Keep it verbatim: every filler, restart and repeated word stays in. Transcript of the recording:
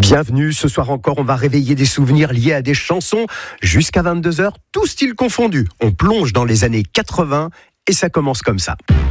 Bienvenue, ce soir encore, on va réveiller des souvenirs liés à des chansons. Jusqu'à vingt-deux heures, tout style confondu. On plonge dans les années quatre-vingts et ça commence comme ça.